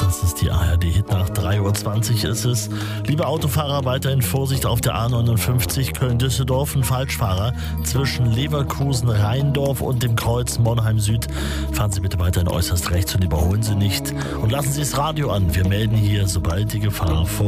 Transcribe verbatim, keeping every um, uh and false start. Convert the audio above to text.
Das ist die A R D-Hitnacht. drei Uhr zwanzig ist es. Liebe Autofahrer, weiterhin Vorsicht auf der A neunundfünfzig Köln-Düsseldorf. Ein Falschfahrer zwischen Leverkusen-Rheindorf und dem Kreuz Monheim Süd. Fahren Sie bitte weiterhin äußerst rechts und überholen Sie nicht. Und lassen Sie das Radio an. Wir melden hier, sobald die Gefahr vorbei ist.